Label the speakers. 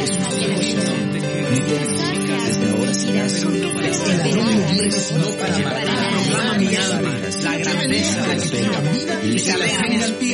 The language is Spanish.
Speaker 1: es un horizonte que desde ahora serás el ladrón de ovejas no para matar, proclama mi alma la grandeza de tu vida y se alejen